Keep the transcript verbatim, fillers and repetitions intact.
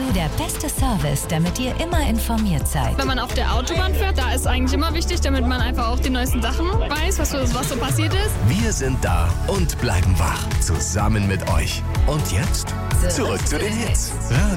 der beste Service, damit ihr immer informiert seid. Wenn man auf der Autobahn fährt, da ist eigentlich immer wichtig, damit man einfach auch die neuesten Sachen weiß, was so, was so passiert ist. Wir sind da und bleiben wach. Zusammen mit euch. Und jetzt zurück zu den Hits.